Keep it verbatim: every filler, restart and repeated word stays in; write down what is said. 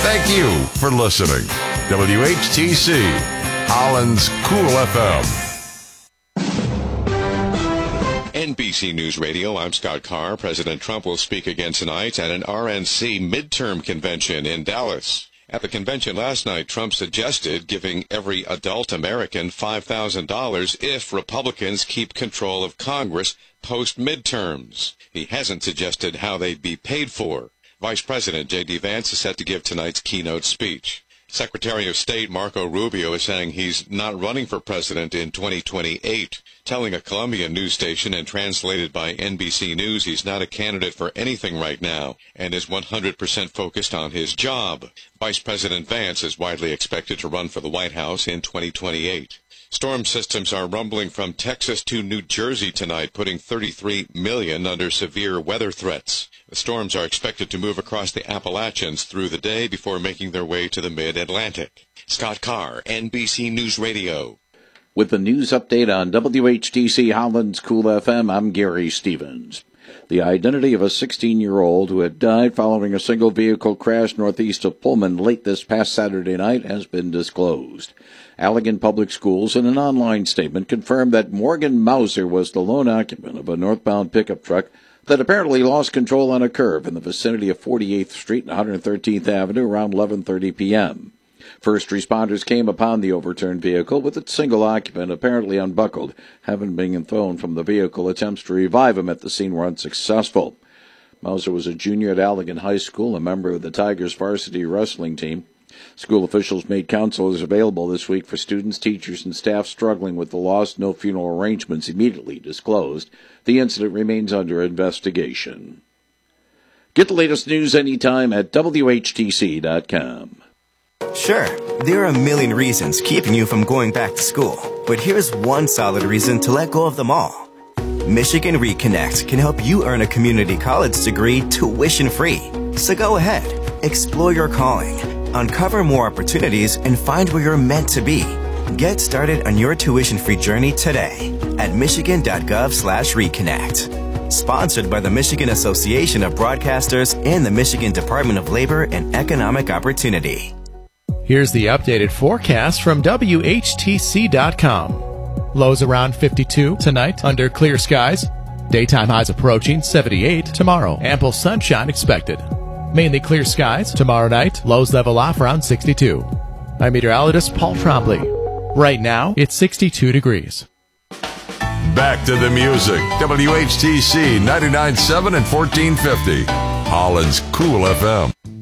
Thank you for listening. W H T C, Holland's Cool F M. N B C News Radio, I'm Scott Carr. President Trump will speak again tonight at an R N C midterm convention in Dallas. At the convention last night, Trump suggested giving every adult American five thousand dollars if Republicans keep control of Congress post-midterms. He hasn't suggested how they'd be paid for. Vice President J D Vance is set to give tonight's keynote speech. Secretary of State Marco Rubio is saying he's not running for president in twenty twenty-eight, telling a Colombian news station and translated by N B C News he's not a candidate for anything right now and is one hundred percent focused on his job. Vice President Vance is widely expected to run for the White House in twenty twenty-eight. Storm systems are rumbling from Texas to New Jersey tonight, putting thirty-three million under severe weather threats. The storms are expected to move across the Appalachians through the day before making their way to the mid-Atlantic. Scott Carr, N B C News Radio. With the news update on W H T C Holland's Cool F M, I'm Gary Stevens. The identity of a sixteen-year-old who had died following a single vehicle crash northeast of Pullman late this past Saturday night has been disclosed. Allegan Public Schools, in an online statement, confirmed that Morgan Mauser was the lone occupant of a northbound pickup truck that apparently lost control on a curve in the vicinity of forty-eighth Street and one hundred thirteenth Avenue around eleven thirty p.m. First responders came upon the overturned vehicle with its single occupant apparently unbuckled. Having been thrown from the vehicle, attempts to revive him at the scene were unsuccessful. Mauser was a junior at Allegan High School, a member of the Tigers varsity wrestling team. School officials made counselors available this week for students, teachers, and staff struggling with the loss. No funeral arrangements immediately disclosed. The incident remains under investigation. Get the latest news anytime at W H T C dot com. Sure, there are a million reasons keeping you from going back to school, but here's one solid reason to let go of them all. Michigan Reconnect can help you earn a community college degree tuition-free. So go ahead, explore your calling, uncover more opportunities, and find where you're meant to be. Get started on your tuition-free journey today at michigan.gov slash reconnect. Sponsored by the Michigan Association of Broadcasters and the Michigan Department of Labor and Economic Opportunity. Here's the updated forecast from W H T C dot com. Lows around fifty-two tonight under clear skies. Daytime highs approaching seventy-eight tomorrow. Ample sunshine expected. Mainly clear skies tomorrow night. Lows level off around sixty-two. I'm meteorologist Paul Trombley. Right now, it's sixty-two degrees. Back to the music. W H T C ninety-nine point seven and fourteen fifty. Holland's Cool F M.